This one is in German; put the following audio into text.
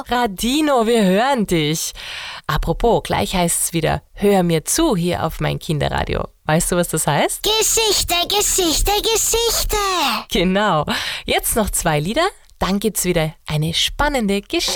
Radino, wir hören dich. Apropos, gleich heißt es wieder, hör mir zu hier auf mein Kinderradio. Weißt du, was das heißt? Geschichte, Geschichte, Geschichte. Genau. Jetzt noch 2 Lieder, dann gibt's wieder eine spannende Geschichte.